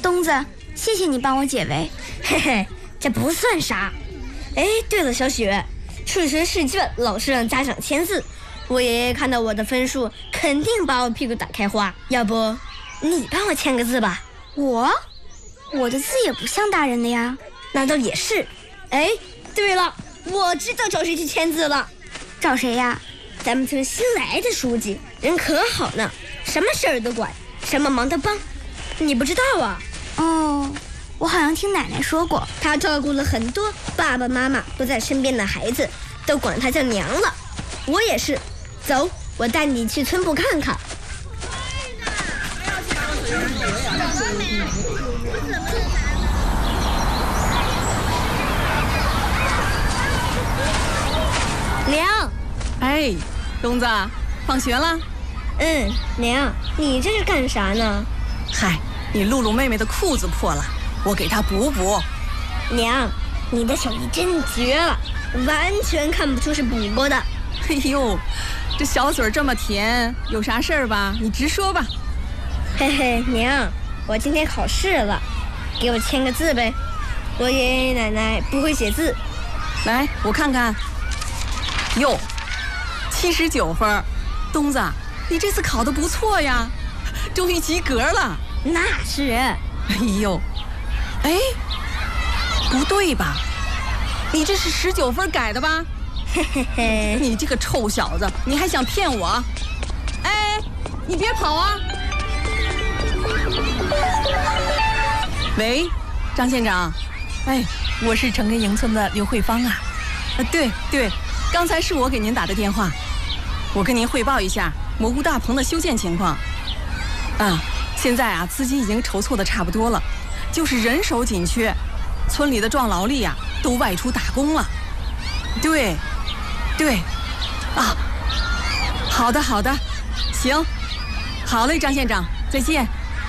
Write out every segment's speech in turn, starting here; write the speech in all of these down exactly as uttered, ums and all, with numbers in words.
东子，谢谢你帮我解围。 嘿嘿，这不算啥。哎，对了，小雪，数学试卷老是让家长签字，我爷爷看到我的分数，肯定把我屁股打开花。要不你帮我签个字吧？ 我？我的字也不像大人的呀。 那倒也是。哎，对了，我知道找谁去签字了。 找谁呀？ 咱们村新来的书记，人可好呢，什么事儿都管，什么忙都帮。你不知道啊？ 哦，我好像听奶奶说过， 他照顾了很多爸爸妈妈不在身边的孩子，都管他叫娘了。我也是。走，我带你去村部看看。娘。 哎，东子，放学了？ 嗯，娘，你这是干啥呢？ 嗨，你露露妹妹的裤子破了，我给她补补。 娘，你的手艺真绝了，完全看不出是补过的。 哎呦，这小嘴这么甜，有啥事儿吧？你直说吧。 嘿嘿，娘，我今天考试了，给我签个字呗。我爷爷奶奶不会写字。 来，我看看。哟，七十九分，东子，你这次考得不错呀，终于及格了。 那是。 哎呦，哎，不对吧？你这是十九分改的吧？ 嘿嘿嘿， 你这个臭小子，你还想骗我？哎，你别跑啊！喂，张县长，哎，我是城根营村的刘慧芳啊。呃，对对，刚才是我给您打的电话，我跟您汇报一下蘑菇大棚的修建情况。啊，现在啊，资金已经筹措的差不多了，就是人手紧缺，村里的壮劳力呀、啊、都外出打工了。对。对，啊，好的好的，行，好嘞，张县长，再见。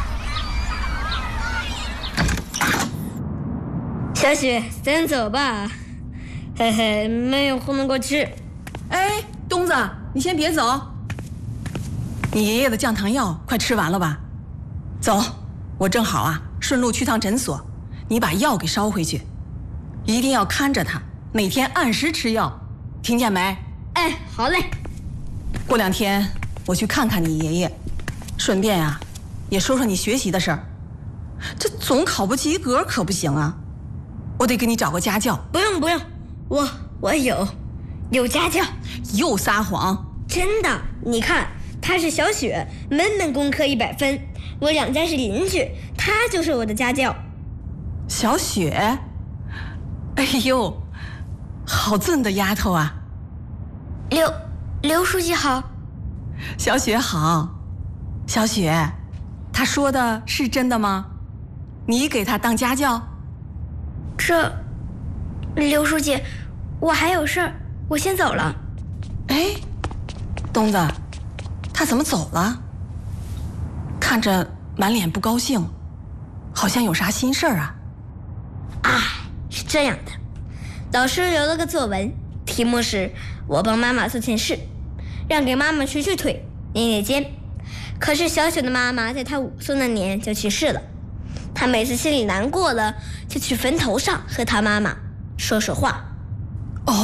小雪，咱走吧，嘿嘿，没有糊弄过去。 哎，东子，你先别走，你爷爷的降糖药快吃完了吧？走，我正好啊，顺路去趟诊所，你把药给捎回去，一定要看着他，每天按时吃药。听见没？ 哎，好嘞。 过两天我去看看你爷爷，顺便啊，也说说你学习的事儿。这总考不及格可不行啊，我得给你找个家教。 不用不用，我我有，有家教。 又撒谎！ 真的，你看，她是小雪，门门功课一百分。我两家是邻居，她就是我的家教。 小雪，哎呦。好俊的丫头啊！ 刘刘书记好。 小雪好。小雪，他说的是真的吗？你给他当家教？ 这，刘书记，我还有事儿，我先走了。 哎，东子，他怎么走了？看着满脸不高兴，好像有啥心事儿啊。 啊，是这样的。老师留了个作文，题目是我帮妈妈做件事，让给妈妈捶捶腿捏捏肩。可是小雪的妈妈在她五岁那年就去世了，她每次心里难过了就去坟头上和她妈妈说说话。